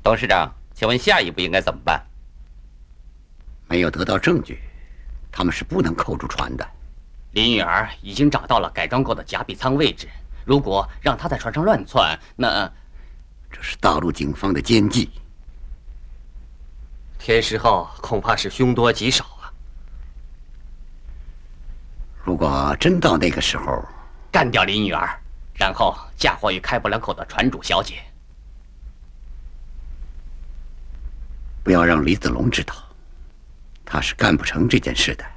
董事长，请问下一步应该怎么办？ 没有得到证据，他们是不能扣住船的。 林允儿已经找到了改装过的甲比舱位置，如果让他在船上乱窜，那这是大陆警方的奸计。 天石号恐怕是凶多吉少啊！ 如果真到那个时候， 干掉林允儿，然后嫁祸于开不了口的船主小姐。 不要让李子龙知道，他是干不成这件事的。